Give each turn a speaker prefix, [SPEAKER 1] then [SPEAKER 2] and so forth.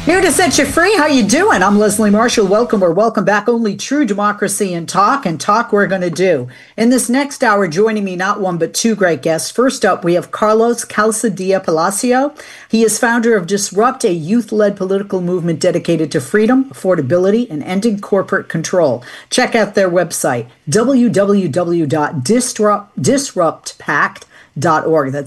[SPEAKER 1] Here to set you free. How you doing? I'm Leslie Marshall. Welcome or welcome back. Only true democracy and talk we're going to do. In this next hour, joining me, not one but two great guests. First up, we have Carlos Calzadilla Palacio. He is founder of Disrupt, a youth-led political movement dedicated to freedom, affordability, and ending corporate control. Check out their website, www.disruptpact.org. That's